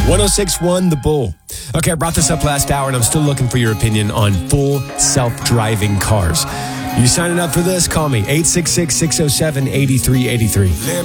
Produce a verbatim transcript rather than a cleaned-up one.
one oh six point one The Bull. Okay, I brought this up last hour, and I'm still looking for your opinion on full self-driving cars. You signing up for this? Call me, eight six six, six oh seven, eight three eight three.